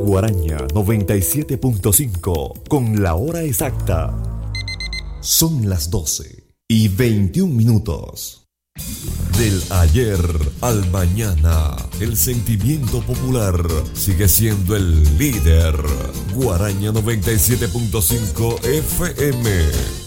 Guaraña 97.5 con la hora exacta. Son las 12:21. Del ayer al mañana, el sentimiento popular sigue siendo el líder. Guaraña 97.5 FM.